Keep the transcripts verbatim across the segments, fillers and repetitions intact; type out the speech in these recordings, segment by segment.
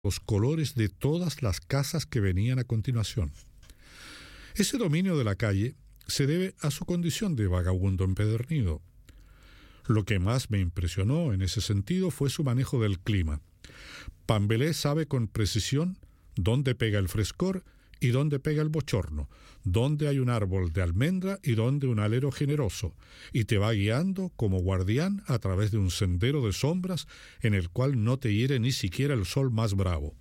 los colores de todas las casas que venían a continuación. Ese dominio de la calle se debe a su condición de vagabundo empedernido. Lo que más me impresionó en ese sentido fue su manejo del clima. Pambelé sabe con precisión dónde pega el frescor y dónde pega el bochorno, dónde hay un árbol de almendra y dónde un alero generoso, y te va guiando como guardián a través de un sendero de sombras en el cual no te hiere ni siquiera el sol más bravo.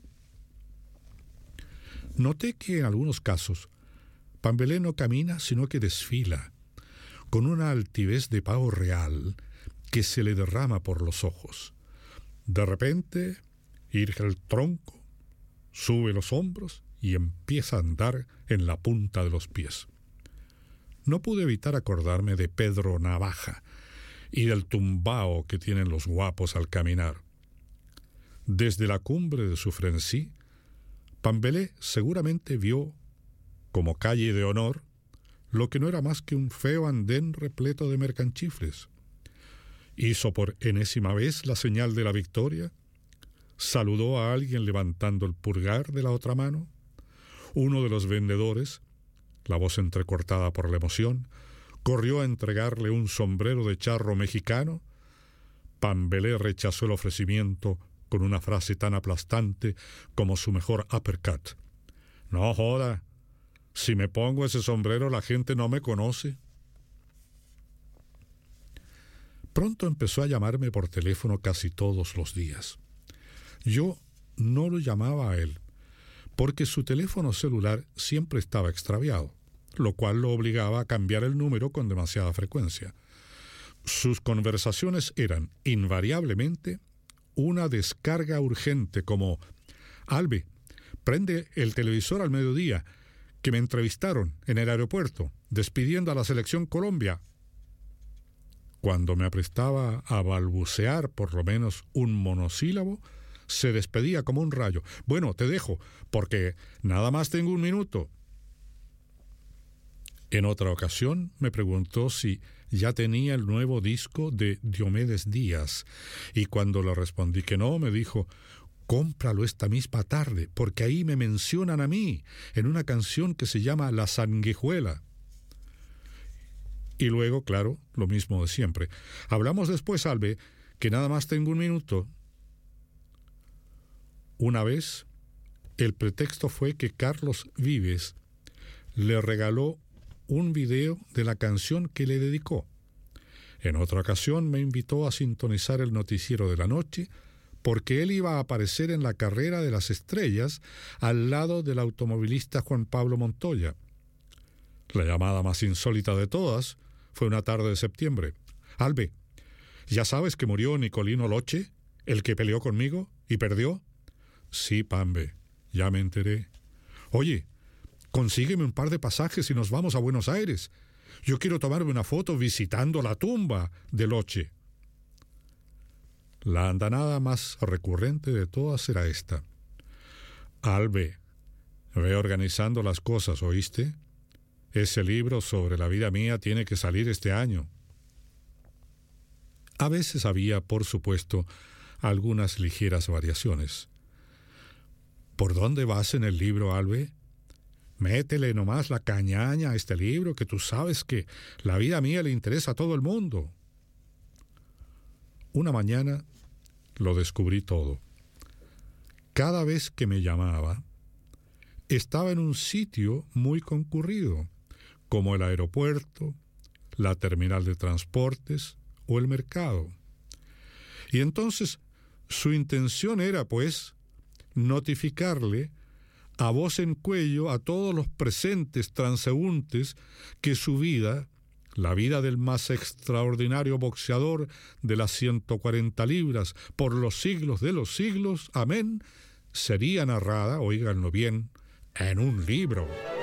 Noté que en algunos casos Pambelé no camina sino que desfila, con una altivez de pavo real que se le derrama por los ojos. De repente, irge el tronco, sube los hombros y empieza a andar en la punta de los pies. No pude evitar acordarme de Pedro Navaja y del tumbao que tienen los guapos al caminar. Desde la cumbre de su frenesí, Pambelé seguramente vio, como calle de honor, lo que no era más que un feo andén repleto de mercanchifles. Hizo por enésima vez la señal de la victoria, saludó a alguien levantando el pulgar de la otra mano. Uno de los vendedores, la voz entrecortada por la emoción, corrió a entregarle un sombrero de charro mexicano. Pambelé rechazó el ofrecimiento con una frase tan aplastante como su mejor uppercut. «No joda, si me pongo ese sombrero la gente no me conoce». Pronto empezó a llamarme por teléfono casi todos los días. Yo no lo llamaba a él, porque su teléfono celular siempre estaba extraviado, lo cual lo obligaba a cambiar el número con demasiada frecuencia. Sus conversaciones eran, invariablemente, una descarga urgente como: «Albe, prende el televisor al mediodía, que me entrevistaron en el aeropuerto, despidiendo a la Selección Colombia». Cuando me aprestaba a balbucear por lo menos un monosílabo, se despedía como un rayo. «Bueno, te dejo, porque nada más tengo un minuto». En otra ocasión me preguntó si ya tenía el nuevo disco de Diomedes Díaz, y cuando le respondí que no, me dijo: «Cómpralo esta misma tarde, porque ahí me mencionan a mí, en una canción que se llama La Sanguijuela». Y luego, claro, lo mismo de siempre. «Hablamos después, Albe, que nada más tengo un minuto». Una vez, el pretexto fue que Carlos Vives le regaló un video de la canción que le dedicó. En otra ocasión me invitó a sintonizar el noticiero de la noche porque él iba a aparecer en la carrera de las estrellas al lado del automovilista Juan Pablo Montoya. La llamada más insólita de todas fue una tarde de septiembre. «Albe, ¿ya sabes que murió Nicolino Loche, el que peleó conmigo y perdió?» «Sí, Pambe, ya me enteré». «Oye, consígueme un par de pasajes y nos vamos a Buenos Aires. Yo quiero tomarme una foto visitando la tumba de Loche». La andanada más recurrente de todas era esta: «Albe, ve organizando las cosas, ¿oíste? Ese libro sobre la vida mía tiene que salir este año». A veces había, por supuesto, algunas ligeras variaciones. «¿Por dónde vas en el libro, Albe? Métele nomás la cañaña a este libro, que tú sabes que la vida mía le interesa a todo el mundo». Una mañana lo descubrí todo. Cada vez que me llamaba, estaba en un sitio muy concurrido, como el aeropuerto, la terminal de transportes o el mercado. Y entonces su intención era, pues, notificarle a voz en cuello a todos los presentes transeúntes que su vida, la vida del más extraordinario boxeador de las ciento cuarenta libras por los siglos de los siglos, amén, sería narrada, oíganlo bien, en un libro.